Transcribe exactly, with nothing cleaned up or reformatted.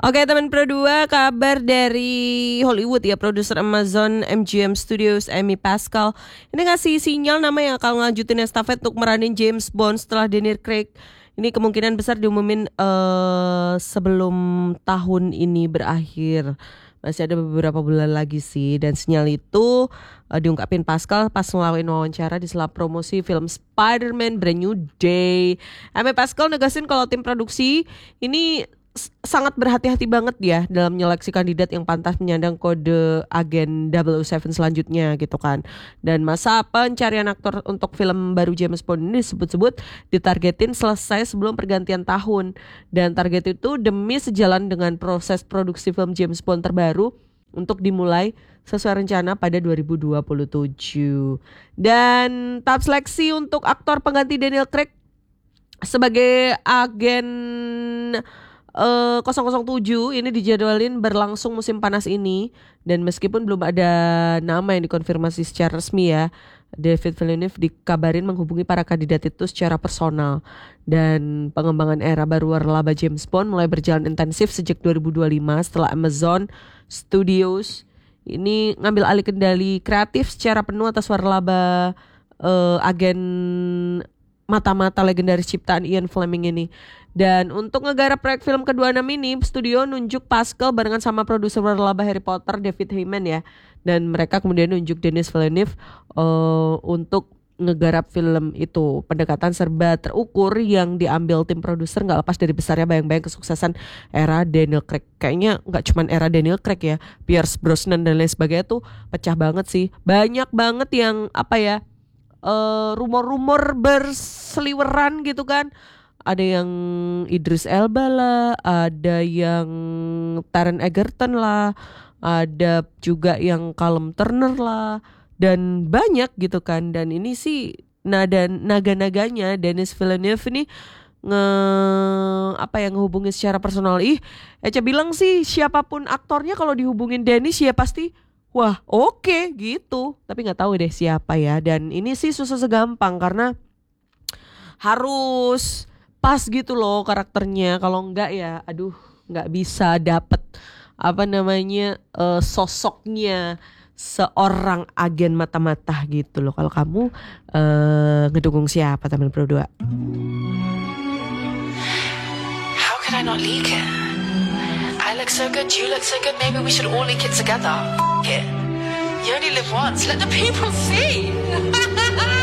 Oke teman Pro dua, kabar dari Hollywood ya. Produser Amazon M G M Studios Amy Pascal ini ngasih sinyal nama yang akan ngelanjutin estafet untuk meranin James Bond setelah Daniel Craig. Ini kemungkinan besar diumumin uh, sebelum tahun ini berakhir. Masih ada beberapa bulan lagi sih. Dan sinyal itu uh, diungkapin Pascal pas ngelakuin wawancara di sela promosi film Spider-Man Brand New Day. Amy Pascal negasin kalau tim produksi ini sangat berhati-hati banget ya dalam menyeleksi kandidat yang pantas menyandang kode agen double oh seven selanjutnya gitu kan. Dan masa pencarian aktor untuk film baru James Bond ini disebut-sebut ditargetin selesai sebelum pergantian tahun. Dan target itu demi sejalan dengan proses produksi film James Bond terbaru untuk dimulai sesuai rencana pada dua ribu dua puluh tujuh. Dan tahap seleksi untuk aktor pengganti Daniel Craig sebagai agen Uh, nol nol tujuh ini dijadwalin berlangsung musim panas ini. Dan meskipun belum ada nama yang dikonfirmasi secara resmi ya, David Villeneuve dikabarin menghubungi para kandidat itu secara personal. Dan pengembangan era baru warlaba James Bond mulai berjalan intensif sejak dua ribu dua puluh lima setelah Amazon Studios ini ngambil alih kendali kreatif secara penuh atas warlaba uh, agen mata-mata legendaris ciptaan Ian Fleming ini. Dan untuk ngegarap proyek film kedua enam ini, studio nunjuk Pascal barengan sama produser warlaba Harry Potter David Heyman ya. Dan mereka kemudian nunjuk Denis Villeneuve uh, untuk ngegarap film itu. Pendekatan serba terukur yang diambil tim produser gak lepas dari besarnya bayang-bayang kesuksesan era Daniel Craig. Kayaknya gak cuma era Daniel Craig ya, Pierce Brosnan dan lain sebagainya tuh pecah banget sih. Banyak banget yang apa ya, uh, rumor-rumor berseliweran gitu kan. Ada yang Idris Elba lah, ada yang Taron Egerton lah, ada juga yang Callum Turner lah, dan banyak gitu kan. Dan ini sih nada naga-naganya Denis Villeneuve ini nge apa yang ngehubungin secara personal. Ih, Eca bilang sih siapapun aktornya kalau dihubungin Denis ya pasti wah oke okay, gitu. Tapi nggak tahu deh siapa ya. Dan ini sih susah segampang karena harus pas gitu loh karakternya. Kalau enggak ya aduh enggak bisa dapet apa namanya uh, sosoknya seorang agen mata-mata gitu loh. Kalau kamu uh, ngedukung siapa teman Pro dua? How could I not leak it? I look so good, you look so good, maybe we should all leak it together. F- it. You only live once, let the people see.